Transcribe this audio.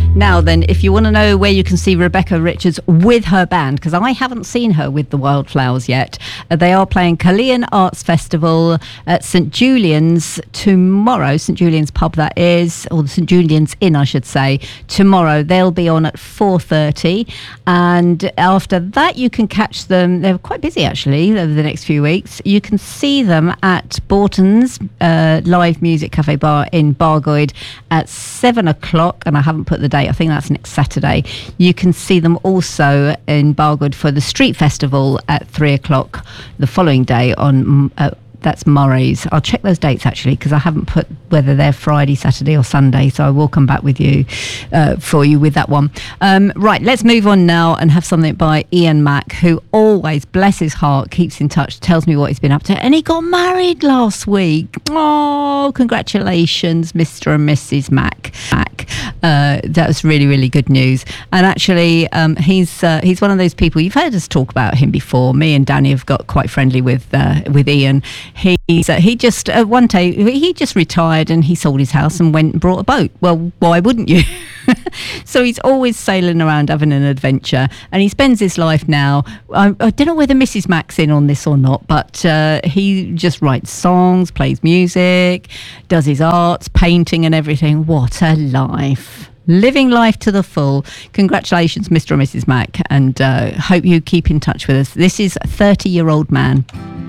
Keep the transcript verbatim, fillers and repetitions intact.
Now then, if you want to know where you can see Rebecca Richards with her band, because I haven't seen her with the Wildflowers yet, uh, they are playing Cullean Arts Festival at St Julian's tomorrow, St Julian's pub that is, or the St Julian's Inn I should say, tomorrow. They'll be on at four thirty, and after that you can catch them, they're quite busy actually over the next few weeks. You can see them at Borton's uh, live music cafe bar in Bargoed at seven o'clock, and I haven't put the date, I think that's next Saturday. You can see them also in Bargoed for the street festival at three o'clock the following day on uh, that's Murray's. I'll check those dates actually, because I haven't put whether they're Friday, Saturday or Sunday, so I will come back with you uh, for you with that one. Um, right, let's move on now and have something by Ian Mack, who always, bless his heart, keeps in touch, tells me what he's been up to, and he got married last week. Oh, congratulations, Mister and Missus Mack. Mack. Uh, that was really, really good news. And actually, um, he's uh, he's one of those people, you've heard us talk about him before. Me and Danny have got quite friendly with uh, with Ian. He's uh, he just uh, one day he just retired and he sold his house and went and brought a boat. Well, why wouldn't you? So he's always sailing around having an adventure, and he spends his life now. I, I don't know whether Missus Mack's in on this or not, but uh, he just writes songs, plays music, does his arts, painting and everything. What a life. Living life to the full. Congratulations, Mister and Missus Mack, and uh, hope you keep in touch with us. This is a thirty-year-old man.